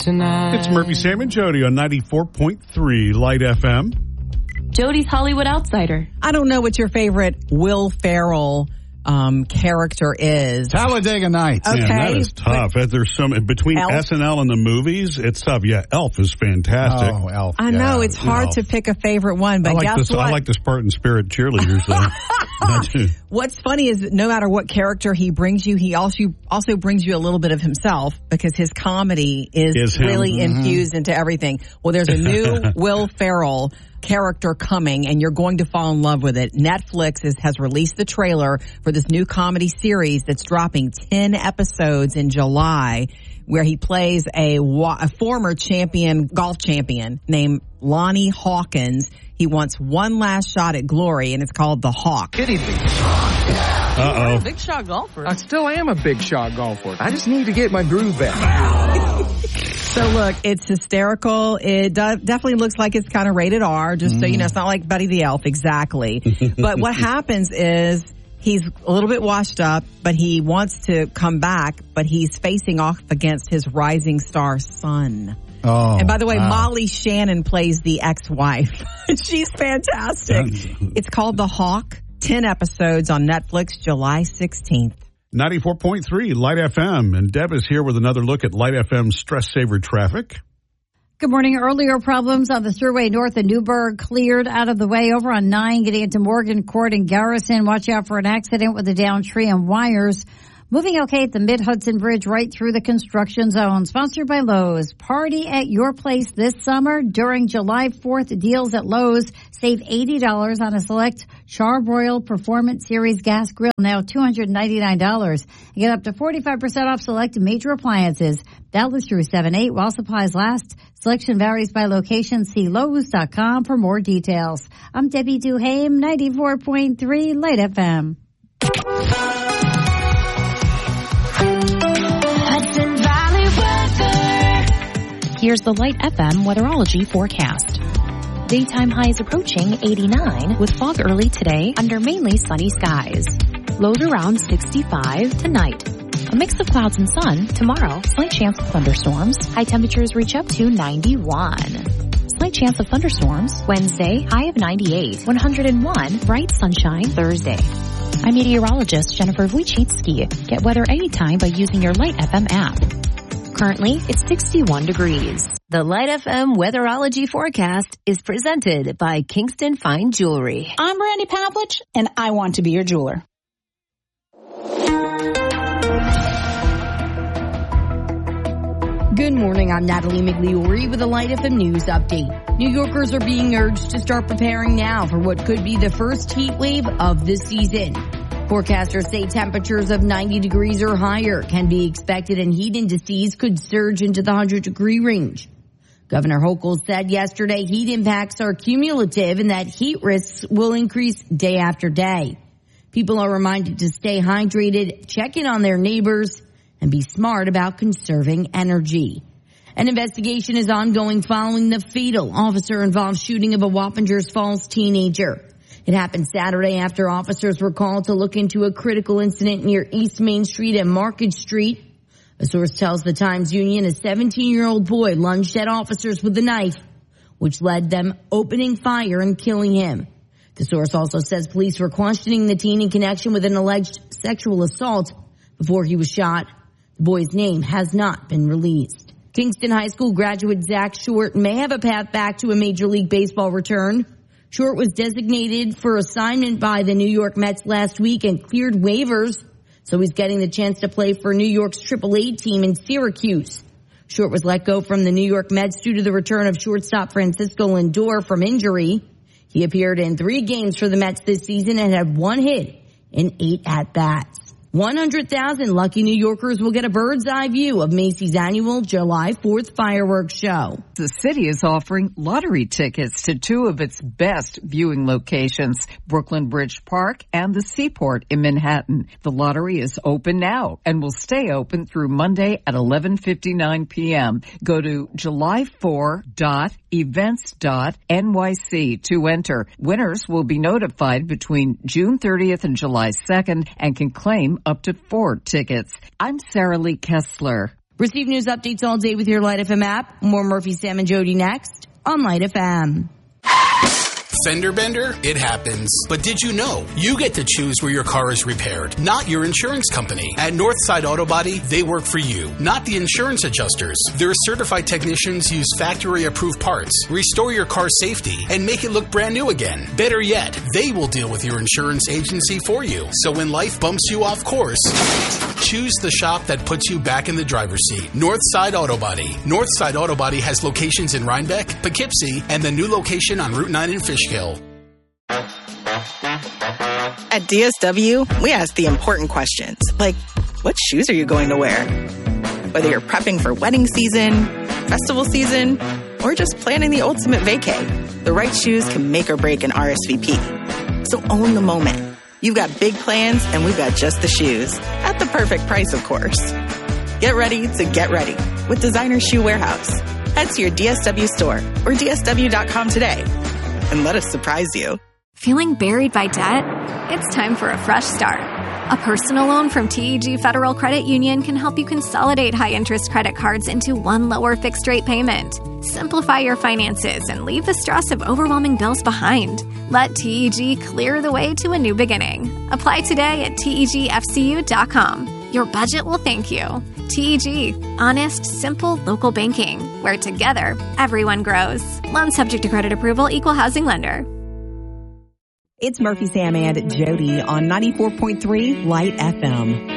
tonight. It's Murphy, Sam, and Jody on 94.3 Light FM. Jody's Hollywood Outsider. I don't know what your favorite Will Ferrell character is. Talladega Nights. Okay. Man, that is tough. There's some between Elf? SNL and the movies. It's tough. Yeah, Elf is fantastic. Oh, Elf. I know it's hard to pick a favorite one, but guess what? I like the Spartan Spirit cheerleaders. Though. What's funny is no matter what character he brings you, he also brings you a little bit of himself because his comedy is really infused into everything. Well, there's a new Will Ferrell character coming, and you're going to fall in love with it. Netflix has released the trailer for this new comedy series that's dropping 10 episodes in July, where he plays a former golf champion named Lonnie Hawkins. He wants one last shot at glory, and it's called The Hawk. Kitty beat. Uh-oh. Big shot golfer. I still am a big shot golfer. I just need to get my groove back. So look, it's hysterical. It definitely looks like it's kind of rated R, just so you know, it's not like Buddy the Elf, exactly. But what happens is he's a little bit washed up, but he wants to come back, but he's facing off against his rising star son. Oh, and by the way, wow. Molly Shannon plays the ex-wife. She's fantastic. It's called The Hawk. 10 episodes on Netflix, July 16th. 94.3 Light FM. And Deb is here with another look at Light FM's stress saver traffic. Good morning. Earlier problems on the Thruway north of Newburgh cleared out of the way. Over on 9 getting into Morgan Court and Garrison. Watch out for an accident with a downed tree and wires. Moving okay at the Mid-Hudson Bridge right through the construction zone. Sponsored by Lowe's. Party at your place this summer during July 4th. Deals at Lowe's. Save $80 on a select Char-Broil Performance Series gas grill. Now $299. Get up to 45% off select major appliances. Valid through 7/8 while supplies last. Selection varies by location. See Lowe's.com for more details. I'm Debbie Duhame, 94.3 Light FM. Here's the Light FM weatherology forecast. Daytime highs approaching 89 with fog early today under mainly sunny skies. Lows around 65 tonight. A mix of clouds and sun tomorrow. Slight chance of thunderstorms. High temperatures reach up to 91. Slight chance of thunderstorms Wednesday. High of 98. 101 bright sunshine Thursday. I'm meteorologist Jennifer Wojcicki. Get weather anytime by using your Light FM app. Currently, it's 61 degrees. The Light FM weatherology forecast is presented by Kingston Fine Jewelry. I'm Brandy Pavlich, and I want to be your jeweler. Good morning, I'm Natalie Migliori with a Light FM News update. New Yorkers are being urged to start preparing now for what could be the first heat wave of the season. Forecasters say temperatures of 90 degrees or higher can be expected and heat indices could surge into the 100-degree range. Governor Hochul said yesterday heat impacts are cumulative and that heat risks will increase day after day. People are reminded to stay hydrated, check in on their neighbors, and be smart about conserving energy. An investigation is ongoing following the fatal officer-involved shooting of a Wappingers Falls teenager. It happened Saturday after officers were called to look into a critical incident near East Main Street and Market Street. A source tells the Times-Union a 17-year-old boy lunged at officers with a knife, which led them opening fire and killing him. The source also says police were questioning the teen in connection with an alleged sexual assault before he was shot. The boy's name has not been released. Kingston High School graduate Zach Short may have a path back to a Major League Baseball return. Short was designated for assignment by the New York Mets last week and cleared waivers, so he's getting the chance to play for New York's AAA team in Syracuse. Short was let go from the New York Mets due to the return of shortstop Francisco Lindor from injury. He appeared in 3 games for the Mets this season and had 1 hit in 8 at-bats. 100,000 lucky New Yorkers will get a bird's eye view of Macy's annual July 4th fireworks show. The city is offering lottery tickets to 2 of its best viewing locations, Brooklyn Bridge Park and the Seaport in Manhattan. The lottery is open now and will stay open through Monday at 11:59 p.m. Go to july4.events.nyc to enter. Winners will be notified between June 30th and July 2nd and can claim up to 4 tickets. I'm Sarah Lee Kessler. Receive news updates all day with your Light FM app. More Murphy, Sam, and Jody next on Light FM. Fender bender? It happens. But did you know you get to choose where your car is repaired, not your insurance company? At Northside Auto Body, they work for you, not the insurance adjusters. Their certified technicians use factory-approved parts, restore your car's safety, and make it look brand new again. Better yet, they will deal with your insurance agency for you. So when life bumps you off course, choose the shop that puts you back in the driver's seat. Northside Auto Body. Northside Auto Body has locations in Rhinebeck, Poughkeepsie, and the new location on Route 9 in Fishkill. At DSW, we ask the important questions, like, what shoes are you going to wear? Whether you're prepping for wedding season, festival season, or just planning the ultimate vacay, the right shoes can make or break an RSVP. So own the moment. You've got big plans, and we've got just the shoes. At the perfect price, of course. Get ready to get ready with Designer Shoe Warehouse. Head to your DSW store or DSW.com today. And let us surprise you. Feeling buried by debt? It's time for a fresh start. A personal loan from TEG Federal Credit Union can help you consolidate high-interest credit cards into one lower fixed-rate payment. Simplify your finances and leave the stress of overwhelming bills behind. Let TEG clear the way to a new beginning. Apply today at TEGFCU.com. Your budget will thank you. TEG, honest, simple, local banking, where together, everyone grows. Loan subject to credit approval, equal housing lender. It's Murphy, Sam, and Jody on 94.3 Light FM.